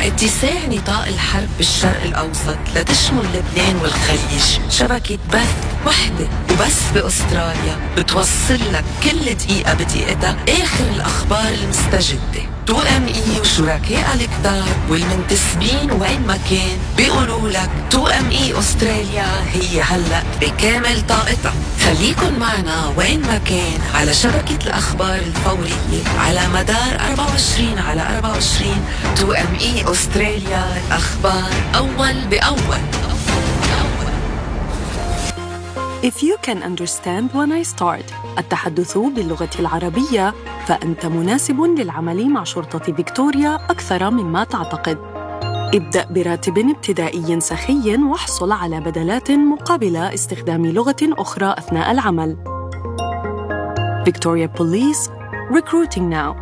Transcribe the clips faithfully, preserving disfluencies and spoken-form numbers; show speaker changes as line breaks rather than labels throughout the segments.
مع اتساع نطاق الحرب بالشرق الأوسط لتشمل لبنان والخليج، شبكة بث وحدة وبس بأستراليا بتوصل لك كل دقيقة بدقيقتها آخر الأخبار المستجدة. تو ام اي وشركاء الكتار والمنتسبين وين ما كان بيقولوا لك تو ام اي أستراليا هي هلأ بكامل طاقتها. خليكن معنا وين ما كان على شبكة الأخبار الفورية على مدار أربعة وعشرين على أربعة وعشرين. تو ام اي أستراليا، الأخبار أول بأول.
If you can understand when I start التحدث باللغة العربية فأنت مناسب للعمل مع شرطة فيكتوريا أكثر مما تعتقد. ابدأ براتب ابتدائي سخي واحصل على بدلات مقابل استخدام لغة أخرى أثناء العمل. Victoria Police, recruiting now.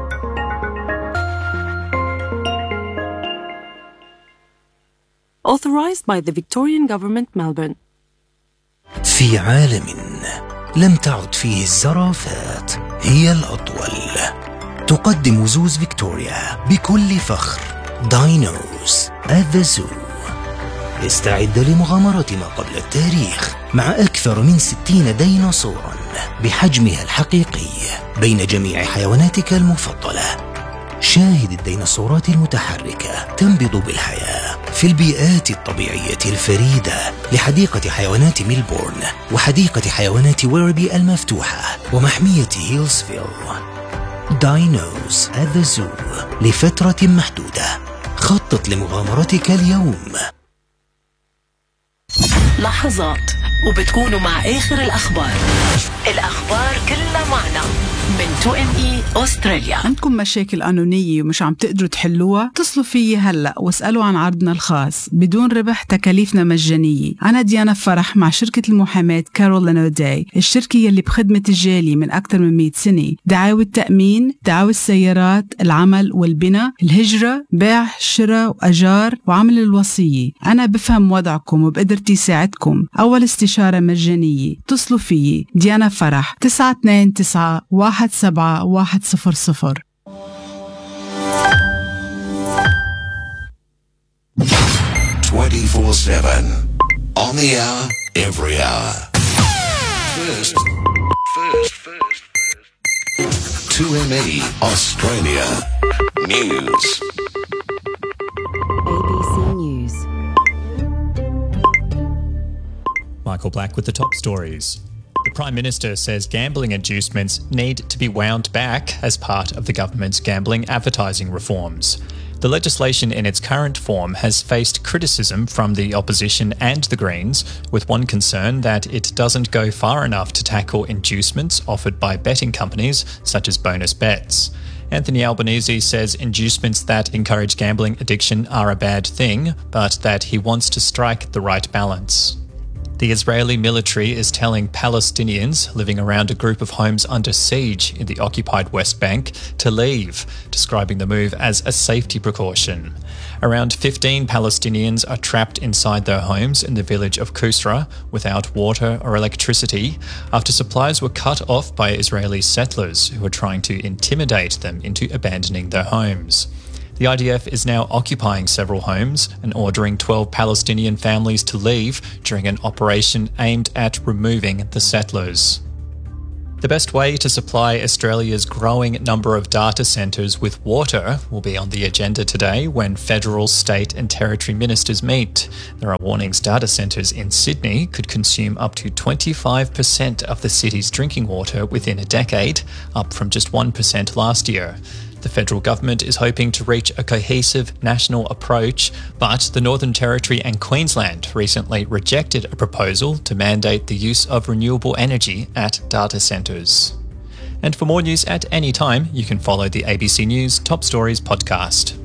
Authorized by the Victorian Government, Melbourne.
في عالم لم تعد فيه الزرافات هي الأطول، تقدم زوز فيكتوريا بكل فخر داينوز at the Zoo. استعد لمغامرة ما قبل التاريخ مع أكثر من ستين ديناصوراً بحجمها الحقيقي بين جميع حيواناتك المفضلة. شاهد الديناصورات المتحركة تنبض بالحياة في البيئات الطبيعية الفريدة لحديقة حيوانات ميلبورن وحديقة حيوانات ويربي المفتوحة ومحمية هيلزفيل. داينوز at the Zoo لفترة محدودة. خطط لمغامرتك اليوم.
لحظات وبتكونوا مع آخر الأخبار. الأخبار كلها معنا من تو ام اي أستراليا.
عندكم مشاكل قانونية ومش عم تقدروا تحلوها؟ اتصلوا فيي هلأ واسألوا عن عرضنا الخاص بدون ربح، تكاليفنا مجانية. أنا ديانا فرح مع شركة المحاماة كارولين أوداي، الشركة يلي بخدمة الجالية من أكثر من مئة سنة. دعاوى التأمين، دعاوى السيارات، العمل والبناء، الهجرة، بيع، شراء وأجار وعمل الوصية. أنا بفهم وضعكم وبقدرتي ساعدكم. أول استشارة مجانية. اتصلوا فيي ديانا فرح تسعة اثنين تسعة واحد سبعة واحد صفر صفر.
twenty-four seven on the hour, every hour. First, first, first, first. two M E Australia News.
A B C News.
Michael Black with the top stories. The Prime Minister says gambling inducements need to be wound back as part of the government's gambling advertising reforms. The legislation in its current form has faced criticism from the opposition and the Greens, with one concern that it doesn't go far enough to tackle inducements offered by betting companies such as bonus bets. Anthony Albanese says inducements that encourage gambling addiction are a bad thing, but that he wants to strike the right balance. The Israeli military is telling Palestinians living around a group of homes under siege in the occupied West Bank to leave, describing the move as a safety precaution. Around fifteen Palestinians are trapped inside their homes in the village of Kusra without water or electricity after supplies were cut off by Israeli settlers who were trying to intimidate them into abandoning their homes. The I D F is now occupying several homes and ordering twelve Palestinian families to leave during an operation aimed at removing the settlers. The best way to supply Australia's growing number of data centres with water will be on the agenda today when federal, state and territory ministers meet. There are warnings data centres in Sydney could consume up to twenty-five percent of the city's drinking water within a decade, up from just one percent last year. The federal government is hoping to reach a cohesive national approach, but the Northern Territory and Queensland recently rejected a proposal to mandate the use of renewable energy at data centres. And for more news at any time, you can follow the A B C News Top Stories podcast.